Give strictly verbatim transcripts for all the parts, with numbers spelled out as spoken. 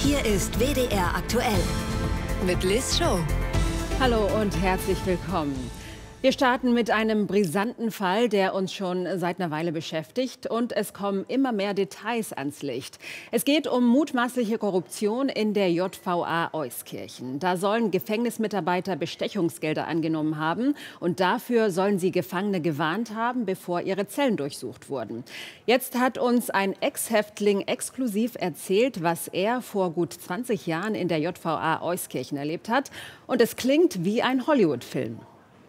Hier ist W D R aktuell mit Liz Show. Hallo und herzlich willkommen. Wir starten mit einem brisanten Fall, der uns schon seit einer Weile beschäftigt. Und es kommen immer mehr Details ans Licht. Es geht um mutmaßliche Korruption in der J V A Euskirchen. Da sollen Gefängnismitarbeiter Bestechungsgelder angenommen haben. Und dafür sollen sie Gefangene gewarnt haben, bevor ihre Zellen durchsucht wurden. Jetzt hat uns ein Ex-Häftling exklusiv erzählt, was er vor gut zwanzig Jahren in der J V A Euskirchen erlebt hat. Und es klingt wie ein Hollywood-Film.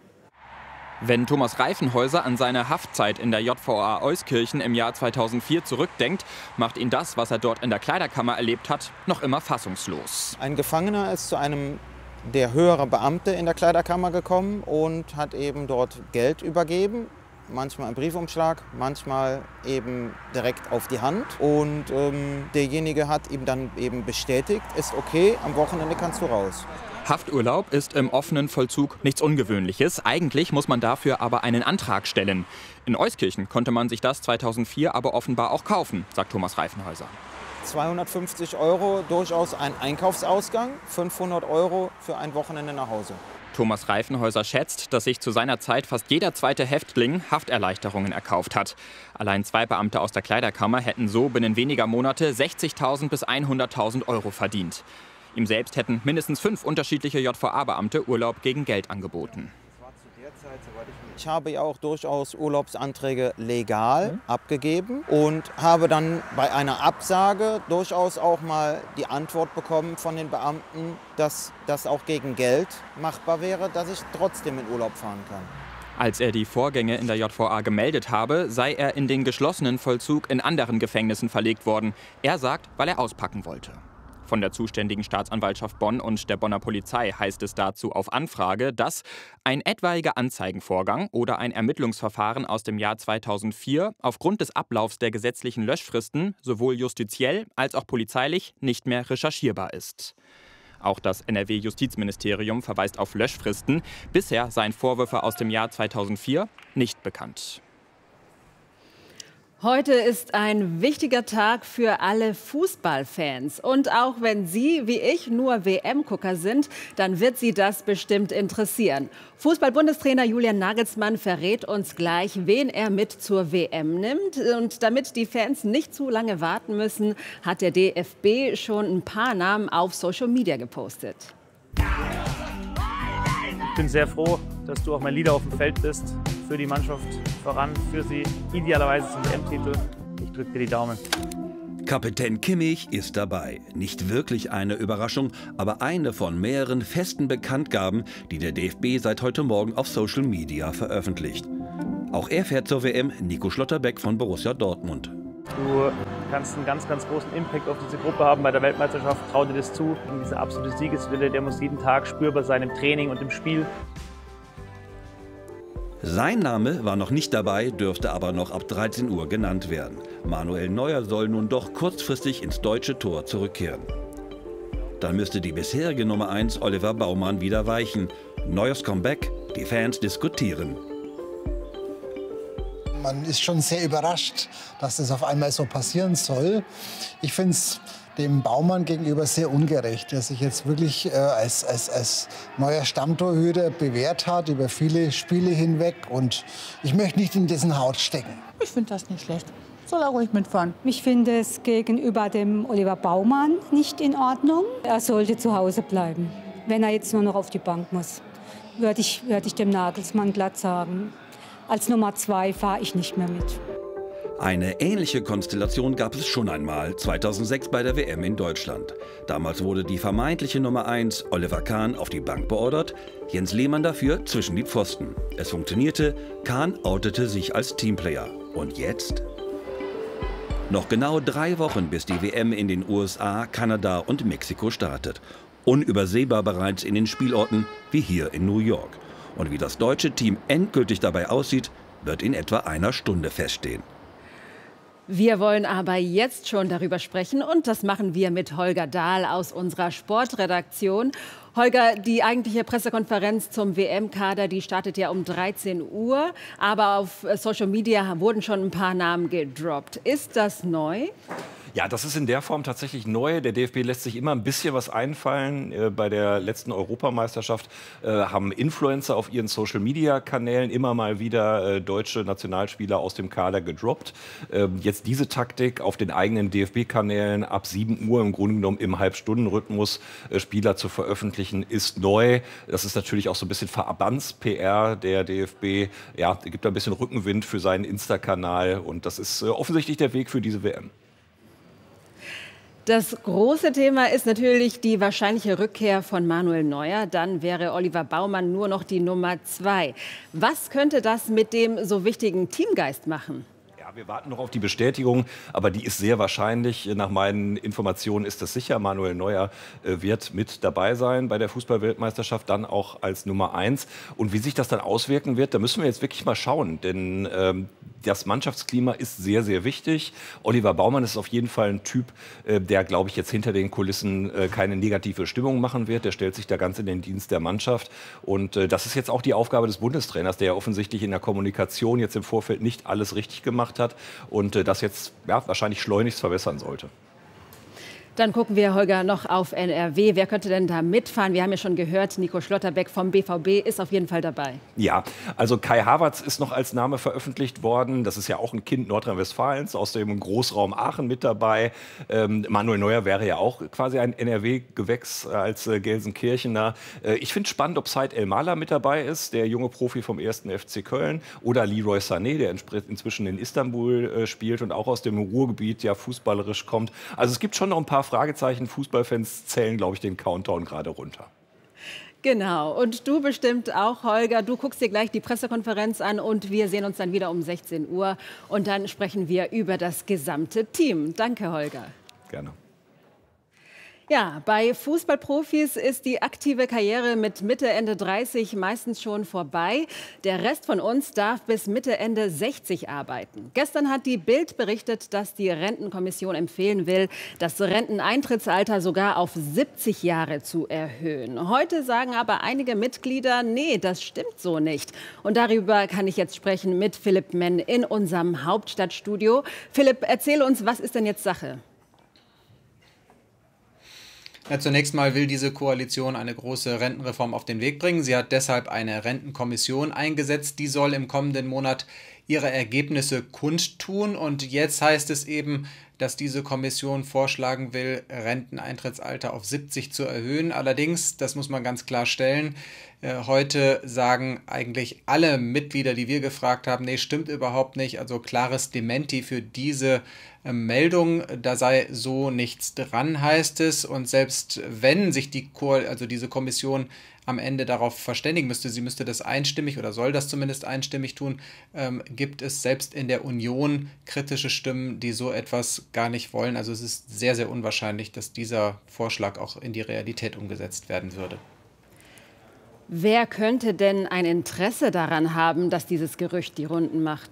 Wenn Thomas Reifenhäuser an seine Haftzeit in der J V A Euskirchen im Jahr zweitausendvier zurückdenkt, macht ihn das, was er dort in der Kleiderkammer erlebt hat, noch immer fassungslos. Ein Gefangener ist zu einem der höheren Beamte in der Kleiderkammer gekommen und hat eben dort Geld übergeben. Manchmal im Briefumschlag, manchmal eben direkt auf die Hand. Und ähm, derjenige hat ihm dann eben bestätigt, ist okay, am Wochenende kannst du raus. Hafturlaub ist im offenen Vollzug nichts Ungewöhnliches. Eigentlich muss man dafür aber einen Antrag stellen. In Euskirchen konnte man sich das zweitausendvier aber offenbar auch kaufen, sagt Thomas Reifenhäuser. zweihundertfünfzig Euro, durchaus ein Einkaufsausgang, fünfhundert Euro für ein Wochenende nach Hause. Thomas Reifenhäuser schätzt, dass sich zu seiner Zeit fast jeder zweite Häftling Hafterleichterungen erkauft hat. Allein zwei Beamte aus der Kleiderkammer hätten so binnen weniger Monate sechzigtausend bis hunderttausend Euro verdient. Ihm selbst hätten mindestens fünf unterschiedliche J V A-Beamte Urlaub gegen Geld angeboten. Ich habe ja auch durchaus Urlaubsanträge legal mhm. abgegeben und habe dann bei einer Absage durchaus auch mal die Antwort bekommen von den Beamten, dass das auch gegen Geld machbar wäre, dass ich trotzdem in Urlaub fahren kann. Als er die Vorgänge in der J V A gemeldet habe, sei er in den geschlossenen Vollzug in anderen Gefängnissen verlegt worden. Er sagt, weil er auspacken wollte. Von der zuständigen Staatsanwaltschaft Bonn und der Bonner Polizei heißt es dazu auf Anfrage, dass ein etwaiger Anzeigenvorgang oder ein Ermittlungsverfahren aus dem Jahr zweitausendvier aufgrund des Ablaufs der gesetzlichen Löschfristen sowohl justiziell als auch polizeilich nicht mehr recherchierbar ist. Auch das N R W-Justizministerium verweist auf Löschfristen. Bisher seien Vorwürfe aus dem Jahr zweitausendvier nicht bekannt. Heute ist ein wichtiger Tag für alle Fußballfans. Und auch wenn Sie, wie ich, nur W M-Gucker sind, dann wird Sie das bestimmt interessieren. Fußball-Bundestrainer Julian Nagelsmann verrät uns gleich, wen er mit zur W M nimmt. Und damit die Fans nicht zu lange warten müssen, hat der D F B schon ein paar Namen auf Social Media gepostet. Ich bin sehr froh, dass du auch mein Leader auf dem Feld bist. Für die Mannschaft voran, für sie idealerweise zum W M-Titel. Ich drücke dir die Daumen. Kapitän Kimmich ist dabei. Nicht wirklich eine Überraschung, aber eine von mehreren festen Bekanntgaben, die der D F B seit heute Morgen auf Social Media veröffentlicht. Auch er fährt zur W M, Nico Schlotterbeck von Borussia Dortmund. Du kannst einen ganz, ganz großen Impact auf diese Gruppe haben bei der Weltmeisterschaft. Trau dir das zu. Und dieser absolute Siegeswille, der muss jeden Tag spürbar sein im Training und im Spiel. Sein Name war noch nicht dabei, dürfte aber noch ab dreizehn Uhr genannt werden. Manuel Neuer soll nun doch kurzfristig ins deutsche Tor zurückkehren. Dann müsste die bisherige Nummer eins Oliver Baumann wieder weichen. Neuers Comeback, die Fans diskutieren. Man ist schon sehr überrascht, dass das auf einmal so passieren soll. Ich finde es dem Baumann gegenüber sehr ungerecht, der sich jetzt wirklich äh, als, als, als neuer Stammtorhüter bewährt hat über viele Spiele hinweg. Und ich möchte nicht in dessen Haut stecken. Ich finde das nicht schlecht. Soll er ruhig mitfahren. Ich finde es gegenüber dem Oliver Baumann nicht in Ordnung. Er sollte zu Hause bleiben, wenn er jetzt nur noch auf die Bank muss. Würde ich, würde ich dem Nagelsmann glatt sagen. Als Nummer zwei fahre ich nicht mehr mit. Eine ähnliche Konstellation gab es schon einmal, zweitausendsechs bei der W M in Deutschland. Damals wurde die vermeintliche Nummer eins Oliver Kahn auf die Bank beordert, Jens Lehmann dafür zwischen die Pfosten. Es funktionierte, Kahn outete sich als Teamplayer. Und jetzt? Noch genau drei Wochen, bis die W M in den U S A, Kanada und Mexiko startet. Unübersehbar bereits in den Spielorten wie hier in New York. Und wie das deutsche Team endgültig dabei aussieht, wird in etwa einer Stunde feststehen. Wir wollen aber jetzt schon darüber sprechen und das machen wir mit Holger Dahl aus unserer Sportredaktion. Holger, die eigentliche Pressekonferenz zum W M-Kader, die startet ja um dreizehn Uhr, aber auf Social Media wurden schon ein paar Namen gedroppt. Ist das neu? Ja, das ist in der Form tatsächlich neu. Der D F B lässt sich immer ein bisschen was einfallen. Äh, bei der letzten Europameisterschaft äh, haben Influencer auf ihren Social-Media-Kanälen immer mal wieder äh, deutsche Nationalspieler aus dem Kader gedroppt. Äh, jetzt diese Taktik auf den eigenen D F B-Kanälen ab sieben Uhr im Grunde genommen im Halbstundenrhythmus äh, Spieler zu veröffentlichen, ist neu. Das ist natürlich auch so ein bisschen Verbands-P R der D F B. Ja, gibt ein bisschen Rückenwind für seinen Insta-Kanal und das ist äh, offensichtlich der Weg für diese W M. Das große Thema ist natürlich die wahrscheinliche Rückkehr von Manuel Neuer. Dann wäre Oliver Baumann nur noch die Nummer zwei. Was könnte das mit dem so wichtigen Teamgeist machen? Wir warten noch auf die Bestätigung, aber die ist sehr wahrscheinlich. Nach meinen Informationen ist das sicher. Manuel Neuer äh, wird mit dabei sein bei der Fußball-Weltmeisterschaft, dann auch als Nummer eins. Und wie sich das dann auswirken wird, da müssen wir jetzt wirklich mal schauen. Denn ähm, das Mannschaftsklima ist sehr, sehr wichtig. Oliver Baumann ist auf jeden Fall ein Typ, äh, der, glaube ich, jetzt hinter den Kulissen äh, keine negative Stimmung machen wird. Der stellt sich da ganz in den Dienst der Mannschaft. Und äh, das ist jetzt auch die Aufgabe des Bundestrainers, der ja offensichtlich in der Kommunikation jetzt im Vorfeld nicht alles richtig gemacht hat. Und äh, das jetzt ja, wahrscheinlich schleunigst verbessern sollte. Dann gucken wir, Holger, noch auf N R W. Wer könnte denn da mitfahren? Wir haben ja schon gehört, Nico Schlotterbeck vom B V B ist auf jeden Fall dabei. Ja, also Kai Havertz ist noch als Name veröffentlicht worden. Das ist ja auch ein Kind Nordrhein-Westfalens, aus dem Großraum Aachen mit dabei. Ähm, Manuel Neuer wäre ja auch quasi ein N R W-Gewächs als äh, Gelsenkirchener. Äh, ich finde spannend, ob Said El-Mala mit dabei ist, der junge Profi vom ersten F C Köln. Oder Leroy Sané, der inzwischen in Istanbul äh, spielt und auch aus dem Ruhrgebiet ja fußballerisch kommt. Also es gibt schon noch ein paar Fragezeichen. Fußballfans zählen, glaube ich, den Countdown gerade runter. Genau. Und du bestimmt auch, Holger. Du guckst dir gleich die Pressekonferenz an und wir sehen uns dann wieder um sechzehn Uhr. Und dann sprechen wir über das gesamte Team. Danke, Holger. Gerne. Ja, bei Fußballprofis ist die aktive Karriere mit Mitte, Ende dreißig meistens schon vorbei. Der Rest von uns darf bis Mitte, Ende sechzig arbeiten. Gestern hat die Bild berichtet, dass die Rentenkommission empfehlen will, das Renteneintrittsalter sogar auf siebzig Jahre zu erhöhen. Heute sagen aber einige Mitglieder, nee, das stimmt so nicht. Und darüber kann ich jetzt sprechen mit Philipp Menn in unserem Hauptstadtstudio. Philipp, erzähl uns, was ist denn jetzt Sache? Ja, zunächst mal will diese Koalition eine große Rentenreform auf den Weg bringen. Sie hat deshalb eine Rentenkommission eingesetzt. Die soll im kommenden Monat ihre Ergebnisse kundtun. Und jetzt heißt es eben, dass diese Kommission vorschlagen will, Renteneintrittsalter auf siebzig zu erhöhen. Allerdings, das muss man ganz klar stellen, äh, heute sagen eigentlich alle Mitglieder, die wir gefragt haben, nee, stimmt überhaupt nicht. Also klares Dementi für diese äh, Meldung, da sei so nichts dran, heißt es. Und selbst wenn sich die Ko- also diese Kommission am Ende darauf verständigen müsste, sie müsste das einstimmig oder soll das zumindest einstimmig tun, ähm, gibt es selbst in der Union kritische Stimmen, die so etwas gar nicht wollen. Also es ist sehr, sehr unwahrscheinlich, dass dieser Vorschlag auch in die Realität umgesetzt werden würde. Wer könnte denn ein Interesse daran haben, dass dieses Gerücht die Runden macht?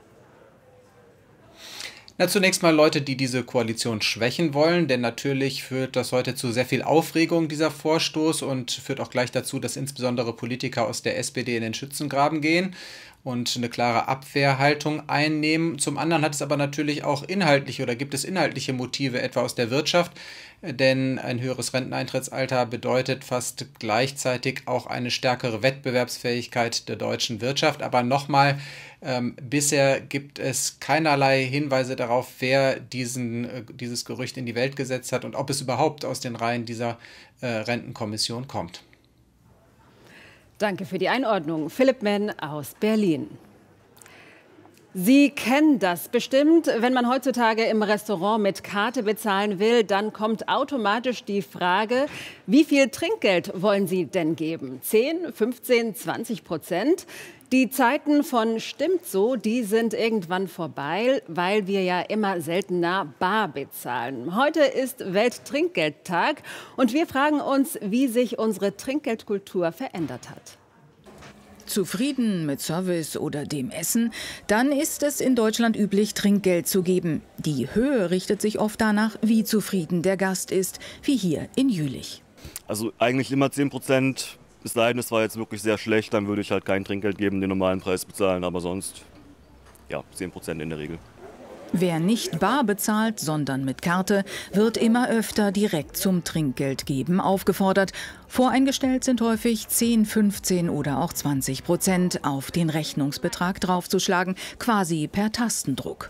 Na, zunächst mal Leute, die diese Koalition schwächen wollen, denn natürlich führt das heute zu sehr viel Aufregung, dieser Vorstoß, und führt auch gleich dazu, dass insbesondere Politiker aus der S P D in den Schützengraben gehen und eine klare Abwehrhaltung einnehmen. Zum anderen hat es aber natürlich auch inhaltliche oder gibt es inhaltliche Motive, etwa aus der Wirtschaft, denn ein höheres Renteneintrittsalter bedeutet fast gleichzeitig auch eine stärkere Wettbewerbsfähigkeit der deutschen Wirtschaft. Aber nochmal, ähm, bisher gibt es keinerlei Hinweise darauf, wer diesen, äh, dieses Gerücht in die Welt gesetzt hat und ob es überhaupt aus den Reihen dieser äh, Rentenkommission kommt. Danke für die Einordnung. Philipp Menn aus Berlin. Sie kennen das bestimmt. Wenn man heutzutage im Restaurant mit Karte bezahlen will, dann kommt automatisch die Frage, wie viel Trinkgeld wollen Sie denn geben? zehn, fünfzehn, zwanzig Prozent? Die Zeiten von stimmt so, die sind irgendwann vorbei, weil wir ja immer seltener bar bezahlen. Heute ist Welttrinkgeldtag und wir fragen uns, wie sich unsere Trinkgeldkultur verändert hat. Zufrieden mit Service oder dem Essen, dann ist es in Deutschland üblich, Trinkgeld zu geben. Die Höhe richtet sich oft danach, wie zufrieden der Gast ist, wie hier in Jülich. Also eigentlich immer zehn Prozent, es sei denn, es war jetzt wirklich sehr schlecht, dann würde ich halt kein Trinkgeld geben, den normalen Preis bezahlen, aber sonst ja, zehn Prozent in der Regel. Wer nicht bar bezahlt, sondern mit Karte, wird immer öfter direkt zum Trinkgeldgeben aufgefordert. Voreingestellt sind häufig zehn, fünfzehn oder auch zwanzig Prozent auf den Rechnungsbetrag draufzuschlagen, quasi per Tastendruck.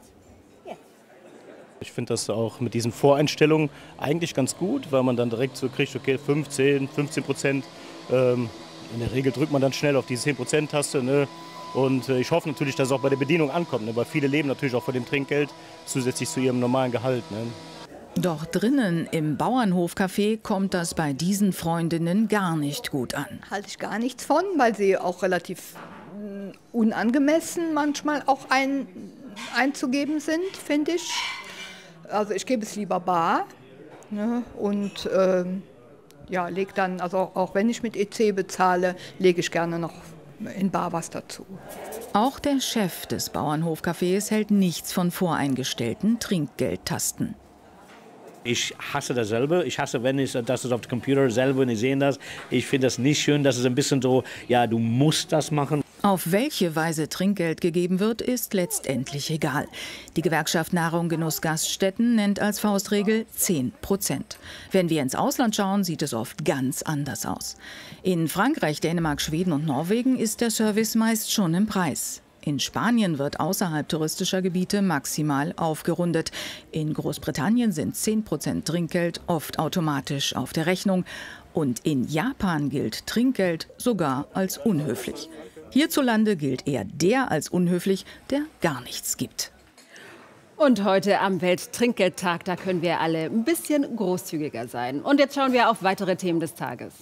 Ich finde das auch mit diesen Voreinstellungen eigentlich ganz gut, weil man dann direkt so kriegt, okay, fünfzehn, fünfzehn Prozent. Ähm, in der Regel drückt man dann schnell auf die zehn Prozent Taste. Ne? Und äh, ich hoffe natürlich, dass es auch bei der Bedienung ankommt, ne? Weil viele leben natürlich auch von dem Trinkgeld zusätzlich zu ihrem normalen Gehalt. Ne? Doch drinnen im Bauernhofcafé kommt das bei diesen Freundinnen gar nicht gut an. Halte ich gar nichts von, weil sie auch relativ äh, unangemessen manchmal auch ein, einzugeben sind, finde ich. Also ich gebe es lieber bar, ne? Und äh, ja, leg dann, also auch wenn ich mit E C bezahle, lege ich gerne noch in bar was dazu. Auch der Chef des Bauernhofcafés hält nichts von voreingestellten Trinkgeldtasten. Ich hasse das selber. Ich hasse, wenn ich das ist auf dem Computer selber und ich sehe das. Ich finde das nicht schön, dass es ein bisschen so, ja, du musst das machen. Auf welche Weise Trinkgeld gegeben wird, ist letztendlich egal. Die Gewerkschaft Nahrung Genuss Gaststätten nennt als Faustregel zehn Prozent. Wenn wir ins Ausland schauen, sieht es oft ganz anders aus. In Frankreich, Dänemark, Schweden und Norwegen ist der Service meist schon im Preis. In Spanien wird außerhalb touristischer Gebiete maximal aufgerundet. In Großbritannien sind zehn Prozent Trinkgeld oft automatisch auf der Rechnung. Und in Japan gilt Trinkgeld sogar als unhöflich. Hierzulande gilt eher der als unhöflich, der gar nichts gibt. Und heute am Welttrinkgeldtag, da können wir alle ein bisschen großzügiger sein. Und jetzt schauen wir auf weitere Themen des Tages.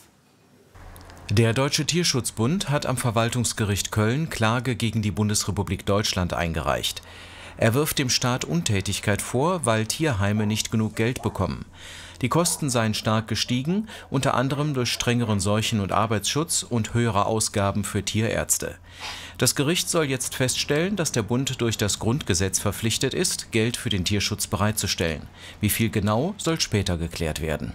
Der Deutsche Tierschutzbund hat am Verwaltungsgericht Köln Klage gegen die Bundesrepublik Deutschland eingereicht. Er wirft dem Staat Untätigkeit vor, weil Tierheime nicht genug Geld bekommen. Die Kosten seien stark gestiegen, unter anderem durch strengeren Seuchen- und Arbeitsschutz und höhere Ausgaben für Tierärzte. Das Gericht soll jetzt feststellen, dass der Bund durch das Grundgesetz verpflichtet ist, Geld für den Tierschutz bereitzustellen. Wie viel genau, soll später geklärt werden.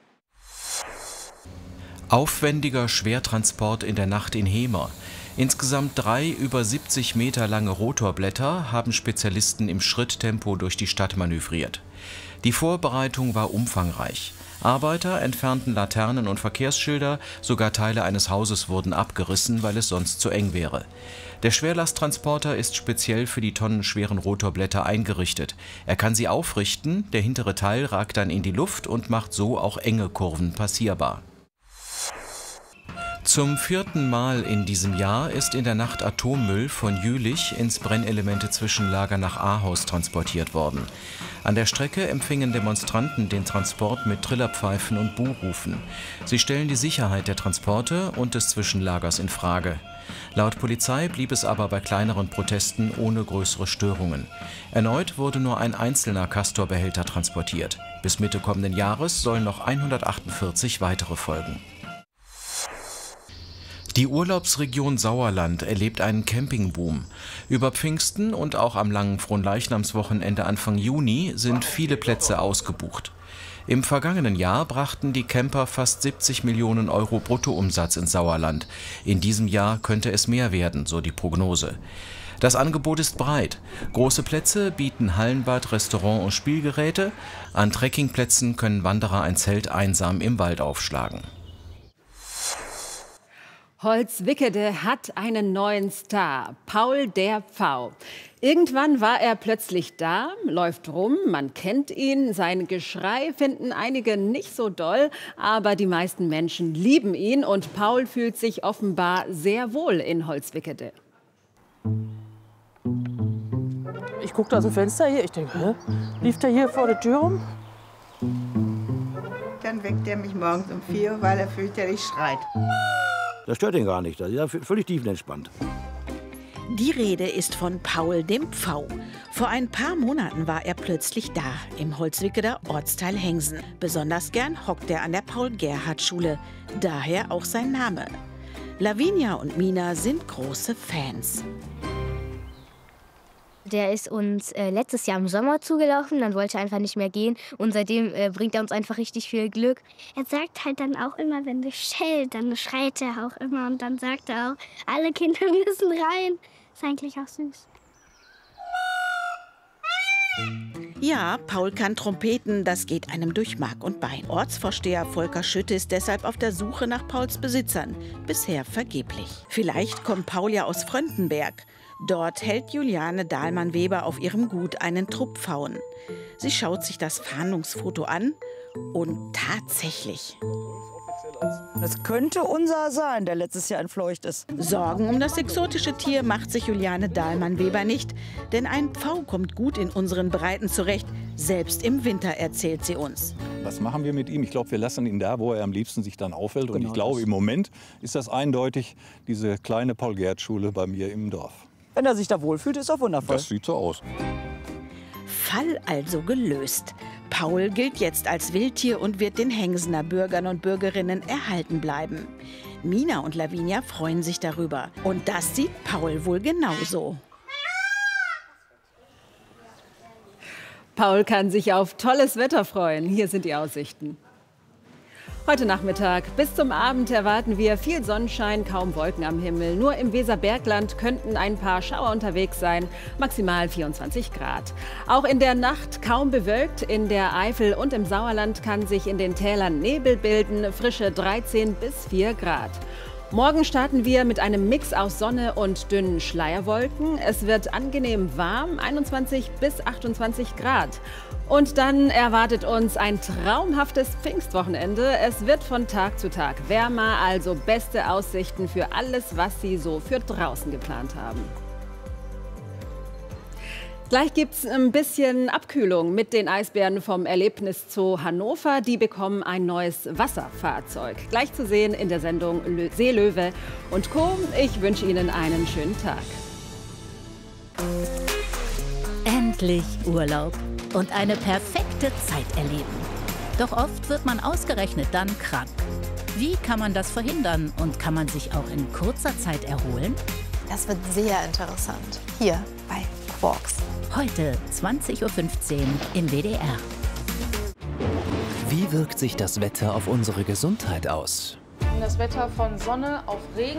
Aufwendiger Schwertransport in der Nacht in Hemer. Insgesamt drei über siebzig Meter lange Rotorblätter haben Spezialisten im Schritttempo durch die Stadt manövriert. Die Vorbereitung war umfangreich. Arbeiter entfernten Laternen und Verkehrsschilder, sogar Teile eines Hauses wurden abgerissen, weil es sonst zu eng wäre. Der Schwerlasttransporter ist speziell für die tonnenschweren Rotorblätter eingerichtet. Er kann sie aufrichten, der hintere Teil ragt dann in die Luft und macht so auch enge Kurven passierbar. Zum vierten Mal in diesem Jahr ist in der Nacht Atommüll von Jülich ins Brennelemente-Zwischenlager nach Ahaus transportiert worden. An der Strecke empfingen Demonstranten den Transport mit Trillerpfeifen und Buhrufen. Sie stellen die Sicherheit der Transporte und des Zwischenlagers in Frage. Laut Polizei blieb es aber bei kleineren Protesten ohne größere Störungen. Erneut wurde nur ein einzelner Castor-Behälter transportiert. Bis Mitte kommenden Jahres sollen noch hundertachtundvierzig weitere folgen. Die Urlaubsregion Sauerland erlebt einen Campingboom. Über Pfingsten und auch am langen Fronleichnamswochenende Anfang Juni sind viele Plätze ausgebucht. Im vergangenen Jahr brachten die Camper fast siebzig Millionen Euro Bruttoumsatz ins Sauerland. In diesem Jahr könnte es mehr werden, so die Prognose. Das Angebot ist breit. Große Plätze bieten Hallenbad, Restaurant und Spielgeräte. An Trekkingplätzen können Wanderer ein Zelt einsam im Wald aufschlagen. Holzwickede hat einen neuen Star, Paul der Pfau. Irgendwann war er plötzlich da, läuft rum, man kennt ihn. Sein Geschrei finden einige nicht so doll, aber die meisten Menschen lieben ihn und Paul fühlt sich offenbar sehr wohl in Holzwickede. Ich guckte aus dem Fenster hier, ich denke, hä? Lief der hier vor der Tür rum? Dann weckt er mich morgens um vier, weil er fürchterlich schreit. Das stört ihn gar nicht, das ist völlig tiefenentspannt. Die Rede ist von Paul dem Pfau. Vor ein paar Monaten war er plötzlich da, im Holzwicketer Ortsteil Hengsen. Besonders gern hockt er an der Paul-Gerhardt-Schule, daher auch sein Name. Lavinia und Mina sind große Fans. Der ist uns äh, letztes Jahr im Sommer zugelaufen, dann wollte er einfach nicht mehr gehen und seitdem äh, bringt er uns einfach richtig viel Glück. Er sagt halt dann auch immer, wenn es schellt, dann schreit er auch immer und dann sagt er auch, alle Kinder müssen rein. Ist eigentlich auch süß. Ja, Paul kann trompeten, das geht einem durch Mark und Bein. Ortsvorsteher Volker Schütte ist deshalb auf der Suche nach Pauls Besitzern. Bisher vergeblich. Vielleicht kommt Paul ja aus Fröndenberg. Dort hält Juliane Dahlmann-Weber auf ihrem Gut einen Trupp Pfauen. Sie schaut sich das Fahndungsfoto an und tatsächlich. Das könnte unser sein, der letztes Jahr entfleucht ist. Sorgen um das exotische Tier macht sich Juliane Dahlmann-Weber nicht. Denn ein Pfau kommt gut in unseren Breiten zurecht. Selbst im Winter, erzählt sie uns. Was machen wir mit ihm? Ich glaube, wir lassen ihn da, wo er am liebsten sich dann aufhält. Und Genau ich glaube, das. im Moment ist das eindeutig diese kleine Paul-Gert-Schule bei mir im Dorf. Wenn er sich da wohlfühlt, ist er wundervoll. Das sieht so aus. Fall also gelöst. Paul gilt jetzt als Wildtier und wird den Hengsener Bürgern und Bürgerinnen erhalten bleiben. Mina und Lavinia freuen sich darüber. Und das sieht Paul wohl genauso. Paul kann sich auf tolles Wetter freuen. Hier sind die Aussichten. Heute Nachmittag bis zum Abend erwarten wir viel Sonnenschein, kaum Wolken am Himmel. Nur im Weserbergland könnten ein paar Schauer unterwegs sein, maximal vierundzwanzig Grad. Auch in der Nacht kaum bewölkt. In der Eifel und im Sauerland kann sich in den Tälern Nebel bilden, frische dreizehn bis vier Grad. Morgen starten wir mit einem Mix aus Sonne und dünnen Schleierwolken. Es wird angenehm warm, einundzwanzig bis achtundzwanzig Grad. Und dann erwartet uns ein traumhaftes Pfingstwochenende. Es wird von Tag zu Tag wärmer, also beste Aussichten für alles, was Sie so für draußen geplant haben. Gleich gibt es ein bisschen Abkühlung mit den Eisbären vom Erlebniszoo Hannover. Die bekommen ein neues Wasserfahrzeug. Gleich zu sehen in der Sendung Seelöwe und Co. Ich wünsche Ihnen einen schönen Tag. Endlich Urlaub und eine perfekte Zeit erleben. Doch oft wird man ausgerechnet dann krank. Wie kann man das verhindern und kann man sich auch in kurzer Zeit erholen? Das wird sehr interessant. Hier bei Quarks. Heute zwanzig Uhr fünfzehn im W D R. Wie wirkt sich das Wetter auf unsere Gesundheit aus? Das Wetter von Sonne auf Regen.